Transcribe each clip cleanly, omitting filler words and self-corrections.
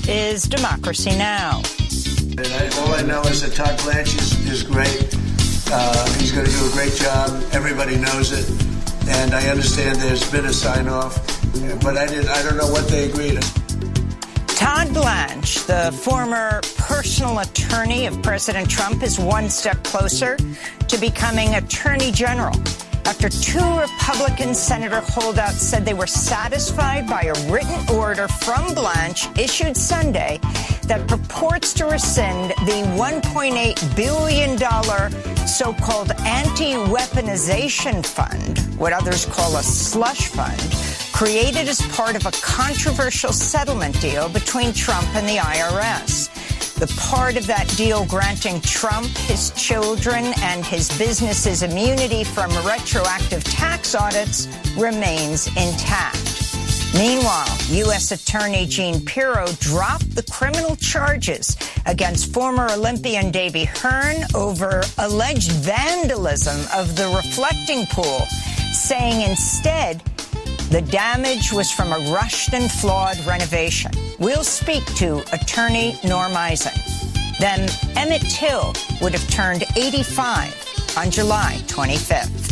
is Democracy Now! And all I know is that Todd Blanche is great. He's going to do a great job. Everybody knows it. And I understand there's been a sign-off, but I don't know what they agreed on. Todd Blanche, the former personal attorney of President Trump, is one step closer to becoming Attorney General after two Republican senator holdouts said they were satisfied by a written order from Blanche issued Sunday that purports to rescind the $1.8 billion so-called anti-weaponization fund, what others call a slush fund, created as part of a controversial settlement deal between Trump and the IRS. The part of that deal granting Trump, his children, and his businesses immunity from retroactive tax audits remains intact. Meanwhile, U.S. Attorney Jean Pirro dropped the criminal charges against former Olympian Davy Hearn over alleged vandalism of the reflecting pool, saying instead the damage was from a rushed and flawed renovation. We'll speak to attorney Norm Eisen. Then Emmett Till would have turned 85 on July 25th.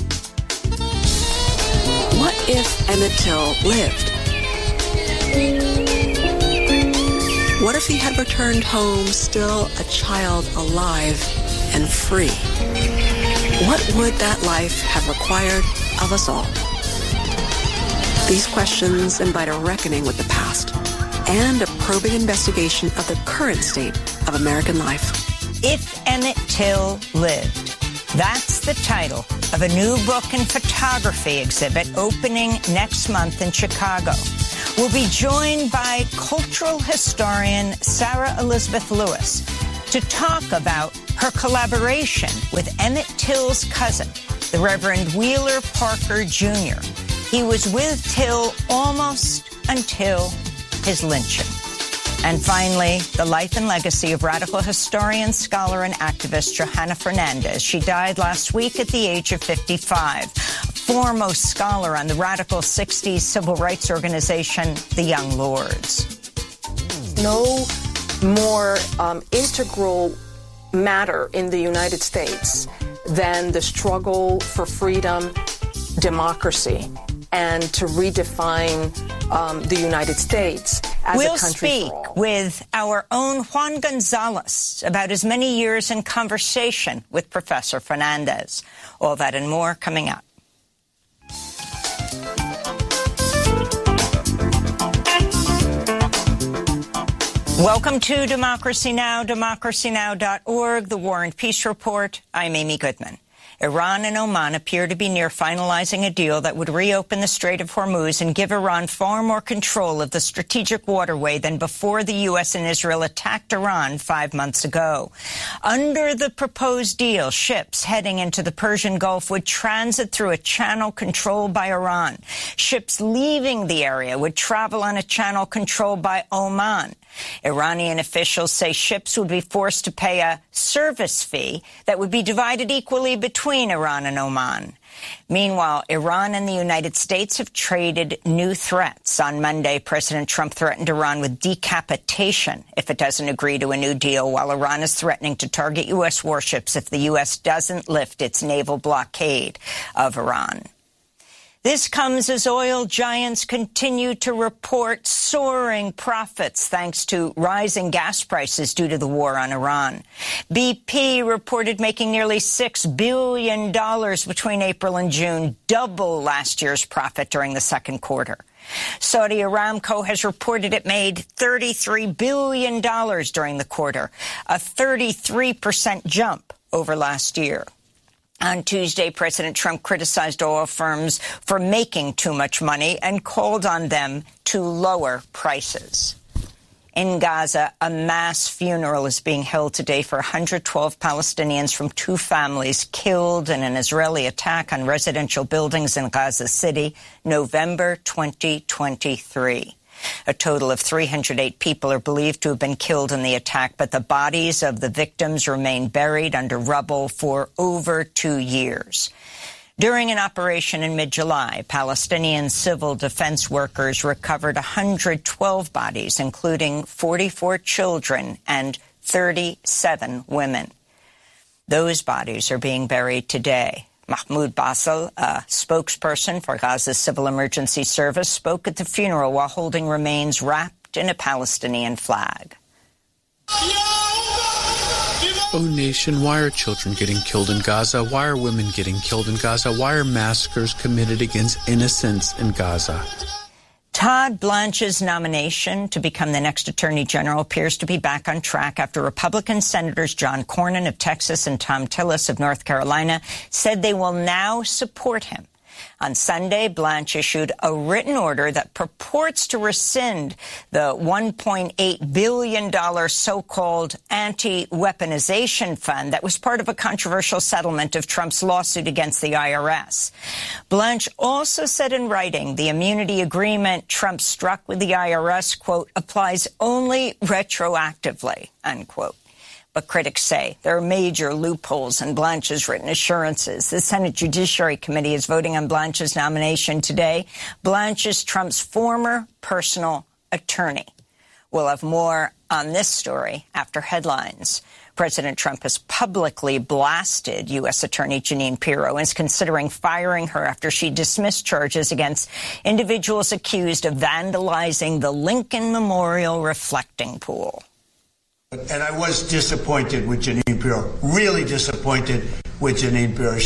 What if Emmett Till lived? What if he had returned home still a child, alive and free? What would that life have required of us all? These questions invite a reckoning with the past and a probing investigation of the current state of American life. If Emmett Till lived. That's the title of a new book and photography exhibit opening next month in Chicago. We'll be joined by cultural historian Sarah Elizabeth Lewis to talk about her collaboration with Emmett Till's cousin, the Reverend Wheeler Parker Jr. He was with Till almost until his lynching. And finally, the life and legacy of radical historian, scholar, and activist Johanna Fernandez. She died last week at the age of 55. Foremost scholar on the radical 60s civil rights organization, the Young Lords. No more integral matter in the United States than the struggle for freedom, democracy, and to redefine the United States as a country for all. We'll speak with our own Juan Gonzalez about his many years in conversation with Professor Fernandez. All that and more coming up. Welcome to Democracy Now!, democracynow.org, the War and Peace Report. I'm Amy Goodman. Iran and Oman appear to be near finalizing a deal that would reopen the Strait of Hormuz and give Iran far more control of the strategic waterway than before the U.S. and Israel attacked Iran 5 months ago. Under the proposed deal, ships heading into the Persian Gulf would transit through a channel controlled by Iran. Ships leaving the area would travel on a channel controlled by Oman. Iranian officials say ships would be forced to pay a service fee that would be divided equally between Iran and Oman. Meanwhile, Iran and the United States have traded new threats. On Monday, President Trump threatened Iran with decapitation if it doesn't agree to a new deal, while Iran is threatening to target U.S. warships if the U.S. doesn't lift its naval blockade of Iran. This comes as oil giants continue to report soaring profits thanks to rising gas prices due to the war on Iran. BP reported making nearly $6 billion between April and June, double last year's profit during the second quarter. Saudi Aramco has reported it made $33 billion during the quarter, a 33% jump over last year. On Tuesday, President Trump criticized oil firms for making too much money and called on them to lower prices. In Gaza, a mass funeral is being held today for 112 Palestinians from two families killed in an Israeli attack on residential buildings in Gaza City, November 2023. A total of 308 people are believed to have been killed in the attack, but the bodies of the victims remain buried under rubble for over 2 years. During an operation in mid-July, Palestinian civil defense workers recovered 112 bodies, including 44 children and 37 women. Those bodies are being buried today. Mahmoud Basel, a spokesperson for Gaza's Civil Emergency Service, spoke at the funeral while holding remains wrapped in a Palestinian flag. Oh, nation, why are children getting killed in Gaza? Why are women getting killed in Gaza? Why are massacres committed against innocents in Gaza? Todd Blanche's nomination to become the next Attorney General appears to be back on track after Republican Senators John Cornyn of Texas and Thom Tillis of North Carolina said they will now support him. On Sunday, Blanche issued a written order that purports to rescind the $1.8 billion so-called anti-weaponization fund that was part of a controversial settlement of Trump's lawsuit against the IRS. Blanche also said in writing the immunity agreement Trump struck with the IRS, quote, applies only retroactively, unquote. But critics say there are major loopholes in Blanche's written assurances. The Senate Judiciary Committee is voting on Blanche's nomination today. Blanche is Trump's former personal attorney. We'll have more on this story after headlines. President Trump has publicly blasted U.S. Attorney Jeanine Pirro and is considering firing her after she dismissed charges against individuals accused of vandalizing the Lincoln Memorial reflecting pool. And I was disappointed with Jeanine Pirro, really disappointed with Jeanine Pirro.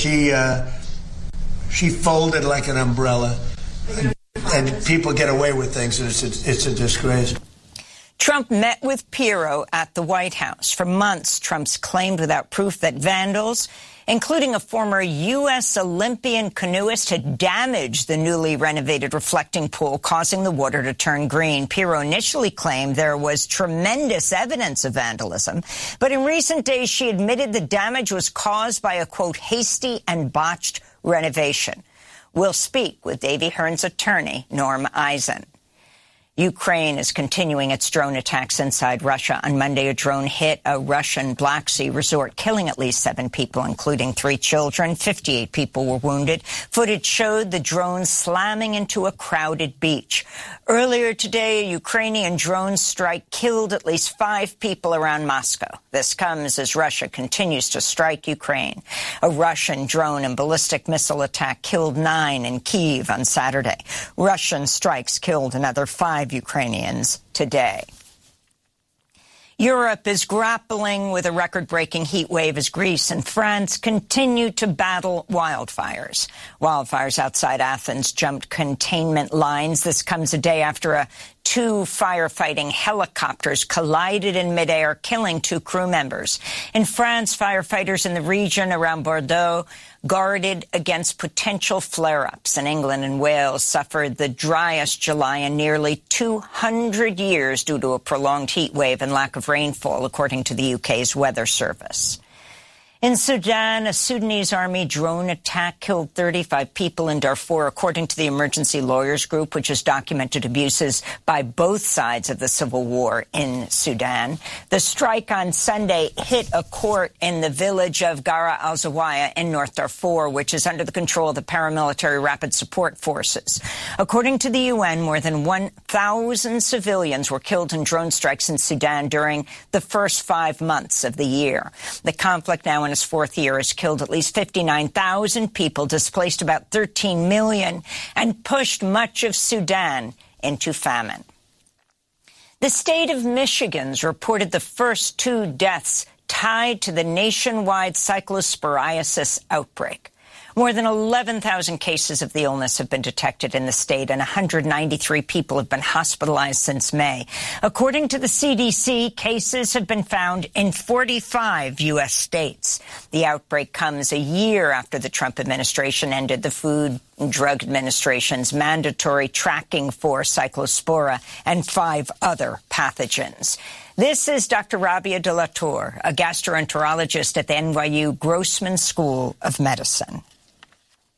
She folded like an umbrella, and people get away with things, and it's a disgrace. Trump met with Pirro at the White House. For months, Trump's claimed without proof that vandals, including a former U.S. Olympian canoeist, had damaged the newly renovated reflecting pool, causing the water to turn green. Pirro initially claimed there was tremendous evidence of vandalism, but in recent days she admitted the damage was caused by a, quote, hasty and botched renovation. We'll speak with Davy Hearn's attorney, Norm Eisen. Ukraine is continuing its drone attacks inside Russia. On Monday, a drone hit a Russian Black Sea resort, killing at least 7 people, including 3 children. 58 people were wounded. Footage showed the drone slamming into a crowded beach. Earlier today, a Ukrainian drone strike killed at least 5 people around Moscow. This comes as Russia continues to strike Ukraine. A Russian drone and ballistic missile attack killed 9 in Kyiv on Saturday. Russian strikes killed another 5 Ukrainians today. Europe is grappling with a record-breaking heat wave as Greece and France continue to battle wildfires. Wildfires outside Athens jumped containment lines. This comes a day after 2 firefighting helicopters collided in midair, killing 2 crew members. In France, firefighters in the region around Bordeaux guarded against potential flare-ups. In England and Wales suffered the driest July in nearly 200 years due to a prolonged heat wave and lack of rainfall, according to the UK's Weather Service. In Sudan, a Sudanese army drone attack killed 35 people in Darfur, according to the Emergency Lawyers Group, which has documented abuses by both sides of the civil war in Sudan. The strike on Sunday hit a court in the village of Gara al-Zawaya in North Darfur, which is under the control of the paramilitary Rapid Support Forces. According to the UN, more than 1,000 civilians were killed in drone strikes in Sudan during the first 5 months of the year. The conflict now in its 4th year has killed at least 59,000 people, displaced about 13 million, and pushed much of Sudan into famine. The state of Michigan's reported the first 2 deaths tied to the nationwide cyclosporiasis outbreak. More than 11,000 cases of the illness have been detected in the state, and 193 people have been hospitalized since May. According to the CDC, cases have been found in 45 U.S. states. The outbreak comes a year after the Trump administration ended the Food and Drug Administration's mandatory tracking for Cyclospora and 5 other pathogens. This is Dr. Rabia de la Tour, a gastroenterologist at the NYU Grossman School of Medicine.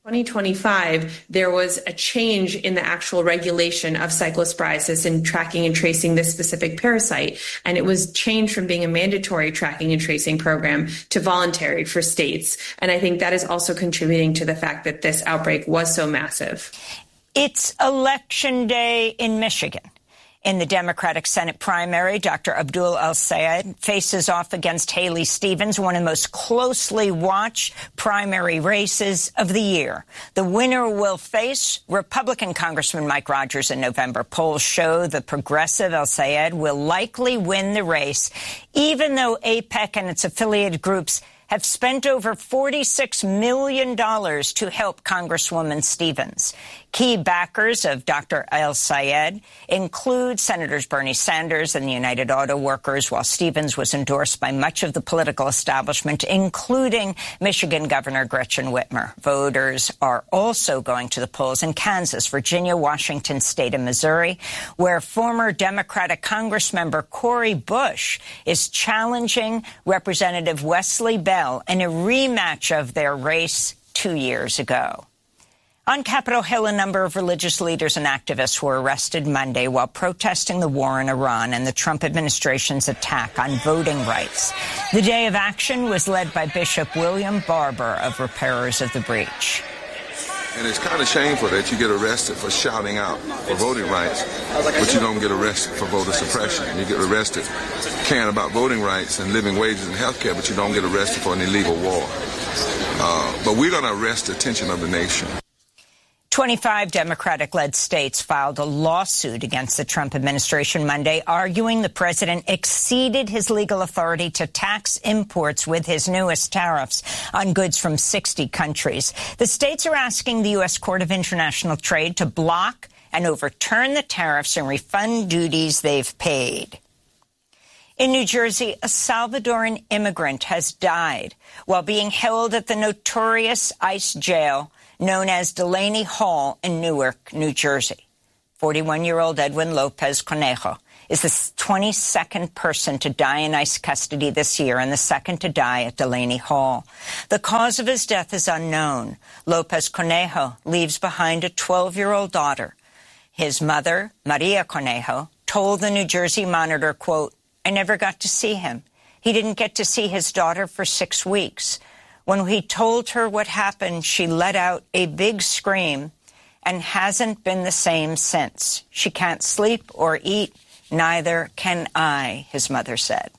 2025, there was a change in the actual regulation of cyclosporidis and tracking and tracing this specific parasite. And it was changed from being a mandatory tracking and tracing program to voluntary for states. And I think that is also contributing to the fact that this outbreak was so massive. It's Election Day in Michigan. In the Democratic Senate primary, Dr. Abdul El-Sayed faces off against Haley Stevens, one of the most closely watched primary races of the year. The winner will face Republican Congressman Mike Rogers in November. Polls show the progressive El-Sayed will likely win the race, even though AIPAC and its affiliated groups have spent over $46 million to help Congresswoman Stevens. Key backers of Dr. El-Sayed include Senators Bernie Sanders and the United Auto Workers, while Stevens was endorsed by much of the political establishment, including Michigan Governor Gretchen Whitmer. Voters are also going to the polls in Kansas, Virginia, Washington State, and Missouri, where former Democratic Congressmember Cori Bush is challenging Representative Wesley Bell in a rematch of their race 2 years ago. On Capitol Hill, a number of religious leaders and activists were arrested Monday while protesting the war in Iran and the Trump administration's attack on voting rights. The day of action was led by Bishop William Barber of Repairers of the Breach. And it's kind of shameful that you get arrested for shouting out for voting rights, but you don't get arrested for voter suppression. You get arrested caring about voting rights and living wages and health care, but you don't get arrested for an illegal war. But we're going to arrest the attention of the nation. 25 Democratic-led states filed a lawsuit against the Trump administration Monday, arguing the president exceeded his legal authority to tax imports with his newest tariffs on goods from 60 countries. The states are asking the U.S. Court of International Trade to block and overturn the tariffs and refund duties they've paid. In New Jersey, a Salvadoran immigrant has died while being held at the notorious ICE jail known as Delaney Hall in Newark, New Jersey. 41-year-old Edwin Lopez Conejo is the 22nd person to die in ICE custody this year and the second to die at Delaney Hall. The cause of his death is unknown. Lopez Conejo leaves behind a 12-year-old daughter. His mother, Maria Conejo, told the New Jersey Monitor, quote, "I never got to see him. He didn't get to see his daughter for 6 weeks. When he told her what happened, she let out a big scream and hasn't been the same since. She can't sleep or eat. Neither can I," his mother said.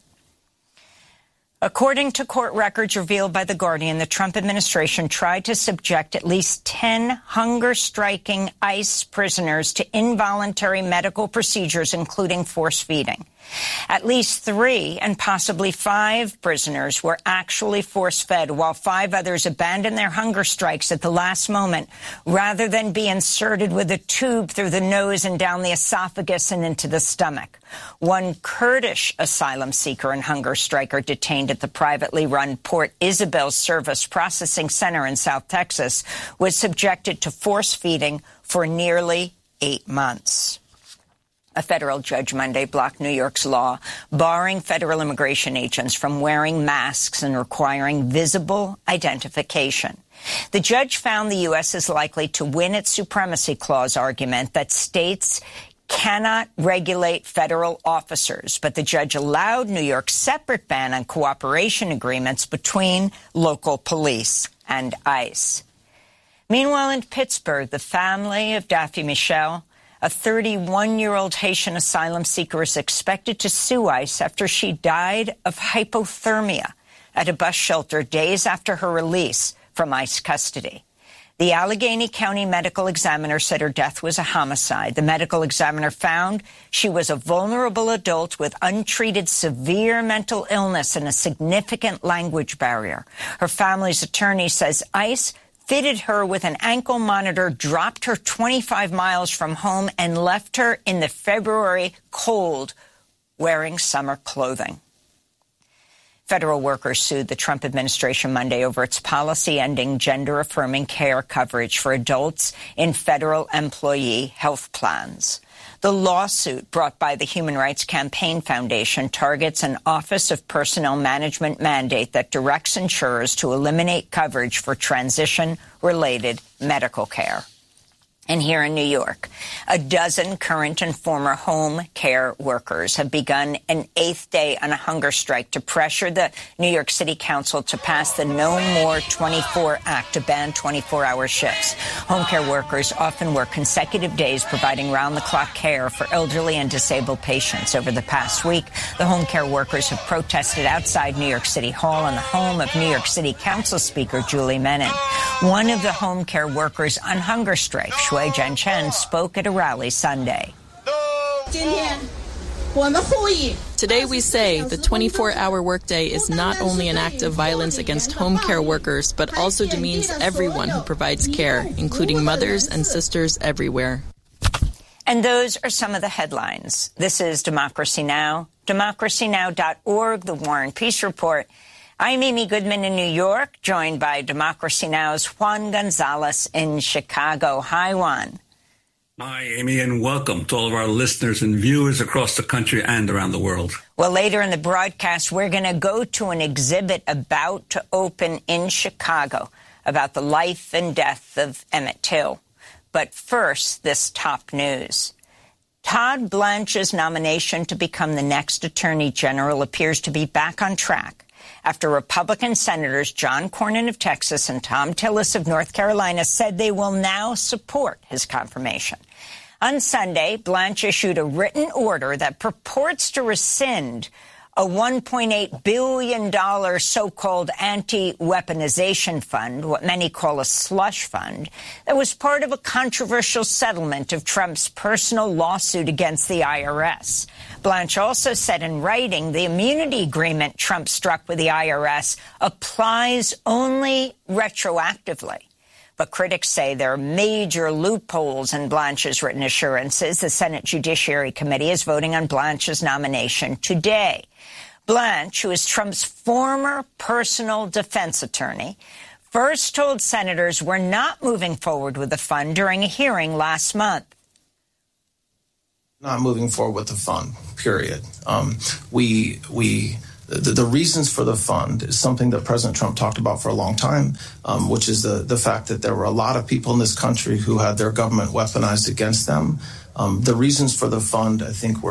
According to court records revealed by The Guardian, the Trump administration tried to subject at least 10 hunger-striking ICE prisoners to involuntary medical procedures, including force feeding. At least 3 and possibly 5 prisoners were actually force-fed, while 5 others abandoned their hunger strikes at the last moment rather than be inserted with a tube through the nose and down the esophagus and into the stomach. One Kurdish asylum seeker and hunger striker detained at the privately run Port Isabel Service Processing Center in South Texas was subjected to force feeding for nearly 8 months. A federal judge Monday blocked New York's law barring federal immigration agents from wearing masks and requiring visible identification. The judge found the U.S. is likely to win its Supremacy Clause argument that states cannot regulate federal officers, but the judge allowed New York's separate ban on cooperation agreements between local police and ICE. Meanwhile, in Pittsburgh, the family of Daffy Michel, a 31-year-old Haitian asylum seeker, is expected to sue ICE after she died of hypothermia at a bus shelter days after her release from ICE custody. The Allegheny County medical examiner said her death was a homicide. The medical examiner found she was a vulnerable adult with untreated severe mental illness and a significant language barrier. Her family's attorney says ICE fitted her with an ankle monitor, dropped her 25 miles from home, and left her in the February cold wearing summer clothing. Federal workers sued the Trump administration Monday over its policy ending gender-affirming care coverage for adults in federal employee health plans. The lawsuit brought by the Human Rights Campaign Foundation targets an Office of Personnel Management mandate that directs insurers to eliminate coverage for transition-related medical care. And here in New York, a dozen current and former home care workers have begun an 8th day on a hunger strike to pressure the New York City Council to pass the No More 24 Act to ban 24-hour shifts. Home care workers often work consecutive days providing round-the-clock care for elderly and disabled patients. Over the past week, the home care workers have protested outside New York City Hall in the home of New York City Council Speaker Julie Menin. One of the home care workers on hunger strike, Shui Jianchen, spoke at a rally Sunday. Today we say the 24-hour workday is not only an act of violence against home care workers, but also demeans everyone who provides care, including mothers and sisters everywhere. And those are some of the headlines. This is Democracy Now!, democracynow.org, The War and Peace Report. I'm Amy Goodman in New York, joined by Democracy Now!'s Juan Gonzalez in Chicago. Hi, Juan. Hi, Amy, and welcome to all of our listeners and viewers across the country and around the world. Well, later in the broadcast, we're going to go to an exhibit about to open in Chicago about the life and death of Emmett Till. But first, this top news. Todd Blanche's nomination to become the next Attorney General appears to be back on track after Republican Senators John Cornyn of Texas and Thom Tillis of North Carolina said they will now support his confirmation. On Sunday, Blanche issued a written order that purports to rescind a $1.8 billion so-called anti-weaponization fund, what many call a slush fund, that was part of a controversial settlement of Trump's personal lawsuit against the IRS. Blanche also said in writing the immunity agreement Trump struck with the IRS applies only retroactively. But critics say there are major loopholes in Blanche's written assurances. The Senate Judiciary Committee is voting on Blanche's nomination today. Blanche, who is Trump's former personal defense attorney, first told senators we're not moving forward with the fund during a hearing last month. Not moving forward with the fund, period. The reasons for the fund is something that President Trump talked about for a long time, which is the fact that there were a lot of people in this country who had their government weaponized against them. The reasons for the fund, I think,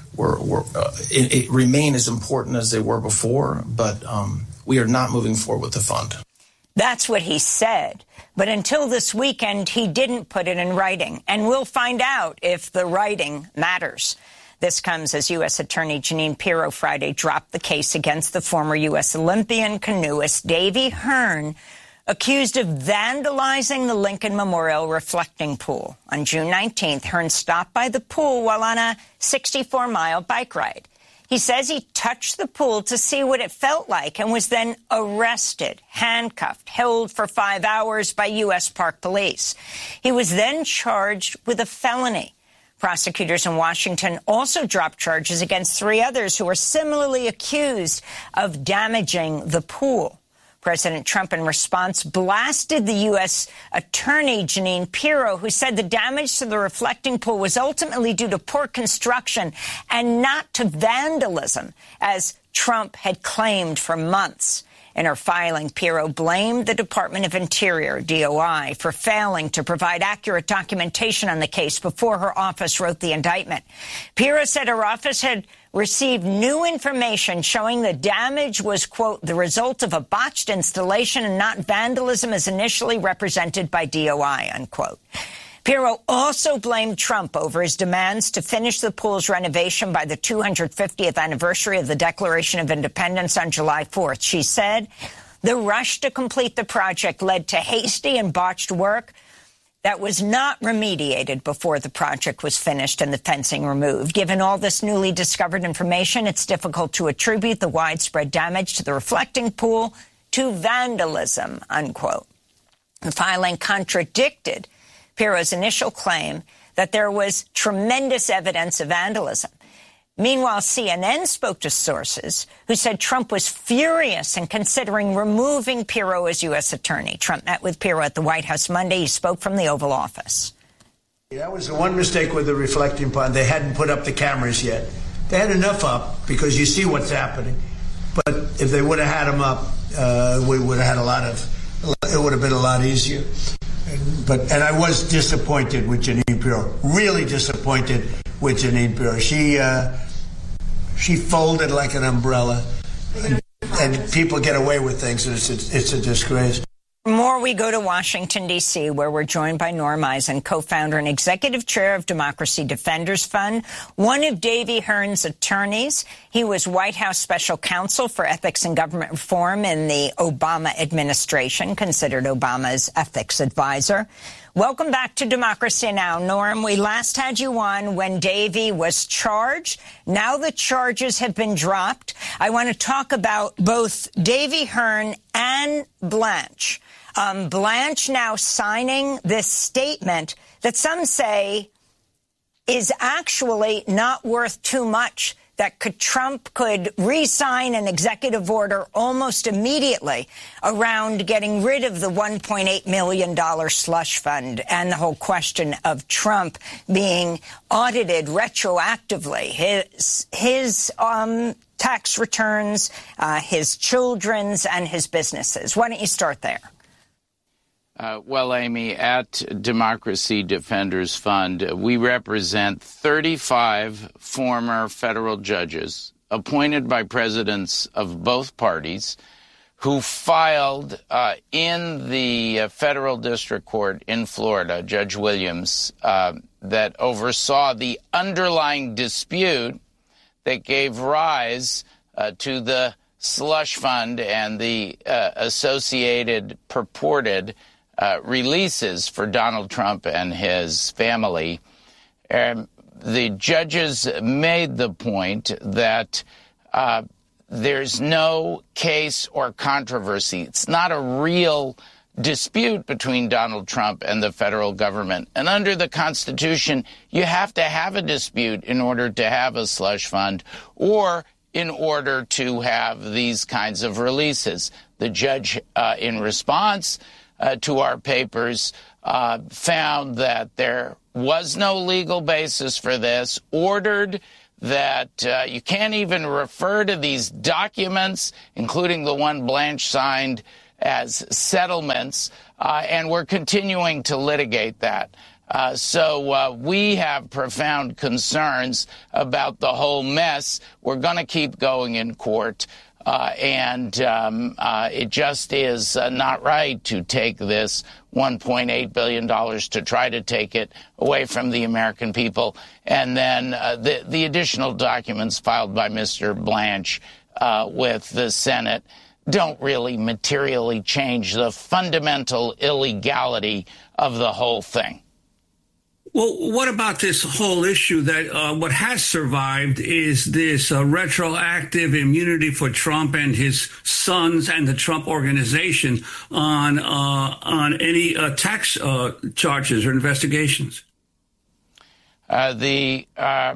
it remain as important as they were before, but we are not moving forward with the fund. That's what he said. But until this weekend, he didn't put it in writing. And we'll find out if the writing matters. This comes as U.S. Attorney Jeanine Pirro Friday dropped the case against the former U.S. Olympian canoeist Davy Hearn, accused of vandalizing the Lincoln Memorial reflecting pool. On June 19th, Hearn stopped by the pool while on a 64-mile bike ride. He says he touched the pool to see what it felt like and was then arrested, handcuffed, held for 5 hours by U.S. Park Police. He was then charged with a felony. Prosecutors in Washington also dropped charges against 3 others who were similarly accused of damaging the pool. President Trump, in response, blasted the U.S. Attorney Jeanine Pirro, who said the damage to the reflecting pool was ultimately due to poor construction and not to vandalism, as Trump had claimed for months. In her filing, Pirro blamed the Department of Interior, DOI, for failing to provide accurate documentation on the case before her office wrote the indictment. Pirro said her office had received new information showing the damage was, quote, the result of a botched installation and not vandalism as initially represented by DOI, unquote. Pirro also blamed Trump over his demands to finish the pool's renovation by the 250th anniversary of the Declaration of Independence on July 4th. She said the rush to complete the project led to hasty and botched work that was not remediated before the project was finished and the fencing removed. Given all this newly discovered information, it's difficult to attribute the widespread damage to the reflecting pool to vandalism, unquote. The filing contradicted Pirro's initial claim that there was tremendous evidence of vandalism. Meanwhile, CNN spoke to sources who said Trump was furious and considering removing Pirro as U.S. attorney. Trump met with Pirro at the White House Monday. He spoke from the Oval Office. That was the one mistake with the reflecting pond. They hadn't put up the cameras yet. They had enough up because you see what's happening. But if they would have had them up, we would have had it would have been a lot easier. And I was disappointed with Jeanine Pirro, really disappointed with Jeanine Pirro. She folded like an umbrella, and people get away with things, and it's a disgrace. More, we go to Washington, D.C., where we're joined by Norm Eisen, co-founder and executive chair of Democracy Defenders Fund, one of Davy Hearn's attorneys. He was White House special counsel for ethics and government reform in the Obama administration, considered Obama's ethics advisor. Welcome back to Democracy Now! Norm, we last had you on when Davy was charged. Now the charges have been dropped. I want to talk about both Davy Hearn and Blanche. Blanche now signing this statement that some say is actually not worth too much, that Trump could re-sign an executive order almost immediately around getting rid of the $1.8 million slush fund and the whole question of Trump being audited retroactively. His tax returns, his children's, and his businesses. Why don't you start there? Well, Amy, at Democracy Defenders Fund, we represent 35 former federal judges appointed by presidents of both parties who filed in the federal district court in Florida, Judge Williams, that oversaw the underlying dispute that gave rise to the slush fund and the associated purported releases for Donald Trump and his family. The judges made the point that there's no case or controversy. It's not a real dispute between Donald Trump and the federal government. And under the Constitution, you have to have a dispute in order to have a slush fund or in order to have these kinds of releases. The judge, in response to our papers, found that there was no legal basis for this, ordered that you can't even refer to these documents, including the one Blanche signed, as settlements, and we're continuing to litigate that. So we have profound concerns about the whole mess. We're going to keep going in court. And it just is not right to take this $1.8 billion to try to take it away from the American people. And then the additional documents filed by Mr. Blanche with the Senate don't really materially change the fundamental illegality of the whole thing. Well, what about this whole issue that what has survived is this retroactive immunity for Trump and his sons and the Trump organization on any tax charges or investigations? The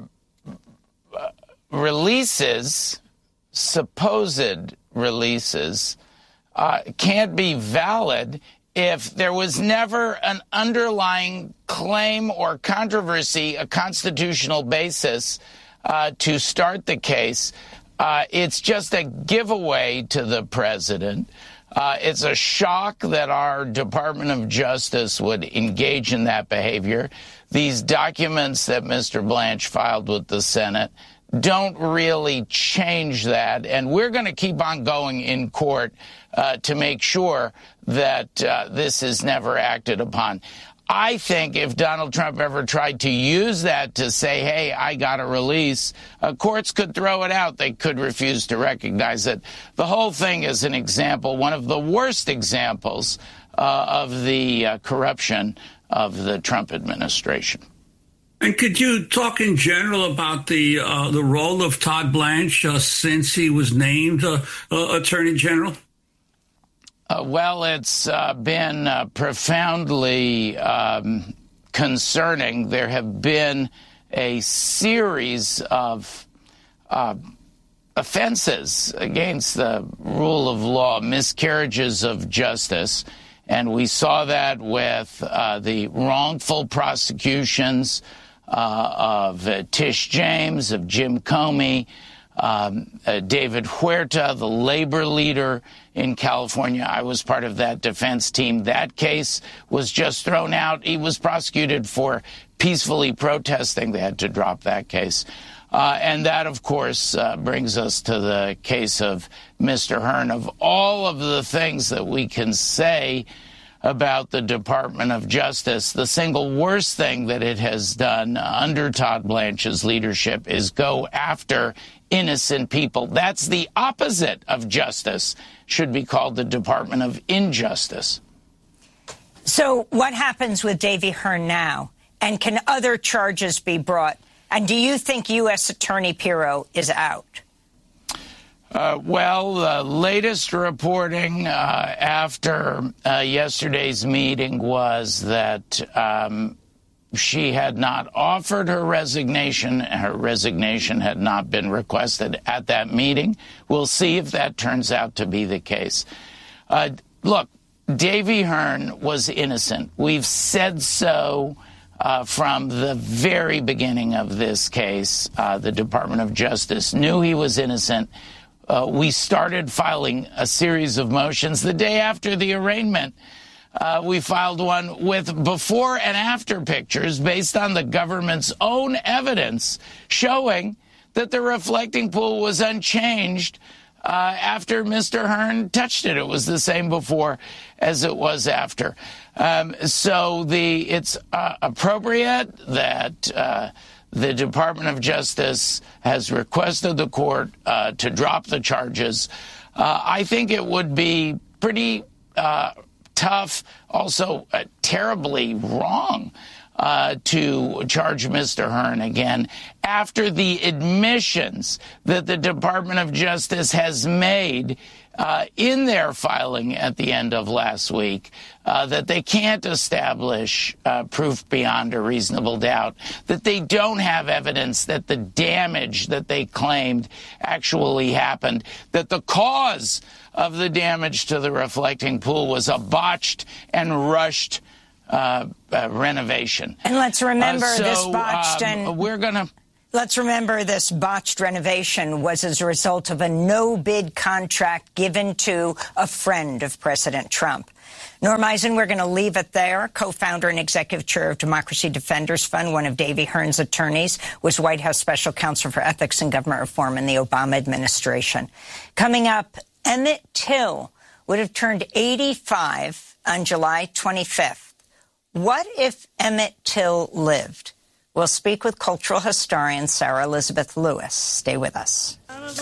releases, supposed releases, can't be valid if there was never an underlying claim or controversy, a constitutional basis to start the case. It's just a giveaway to the president. It's a shock that our Department of Justice would engage in that behavior. These documents that Mr. Blanche filed with the Senate don't really change that. And we're going to keep on going in court to make sure that this is never acted upon. I think if Donald Trump ever tried to use that to say, hey, I got a release, courts could throw it out. They could refuse to recognize it. The whole thing is an example, one of the worst examples of the corruption of the Trump administration. And could you talk in general about the role of Todd Blanche since he was named Attorney General? Well, it's been profoundly concerning. There have been a series of offenses against the rule of law, miscarriages of justice. And we saw that with the wrongful prosecutions of Tish James, of Jim Comey, David Huerta, the labor leader in California. I was part of that defense team. That case was just thrown out. He was prosecuted for peacefully protesting. They had to drop that case. And that, of course, brings us to the case of Mr. Hearn. Of all of the things that we can say about the Department of Justice, the single worst thing that it has done under Todd Blanche's leadership is go after innocent people. That's the opposite of justice. Should be called the Department of Injustice. So what happens with Davy Hearn now? And can other charges be brought? And do you think U.S. Attorney Pirro is out? Well, the latest reporting after yesterday's meeting was that she had not offered her resignation. Her resignation had not been requested at that meeting. We'll see if that turns out to be the case. Look, Davy Hearn was innocent. We've said so from the very beginning of this case. The Department of Justice knew he was innocent. We started filing a series of motions the day after the arraignment. We filed one with before and after pictures based on the government's own evidence showing that the reflecting pool was unchanged after Mr. Hearn touched it. It was the same before as it was after. So it's appropriate that the Department of Justice has requested the court to drop the charges. I think it would be pretty tough, also terribly wrong, to charge Mr. Hearn again after the admissions that the Department of Justice has made in their filing at the end of last week, that they can't establish proof beyond a reasonable doubt, that they don't have evidence that the damage that they claimed actually happened, that the cause of the damage to the reflecting pool was a botched and rushed renovation. And let's remember this botched Let's remember this botched renovation was as a result of a no-bid contract given to a friend of President Trump. Norm Eisen, we're going to leave it there. Co-founder and executive chair of Democracy Defenders Fund, one of Davy Hearn's attorneys, was White House Special Counsel for Ethics and Government Reform in the Obama administration. Coming up, Emmett Till would have turned 85 on July 25th. What if Emmett Till lived? We'll speak with cultural historian Sarah Elizabeth Lewis. Stay with us.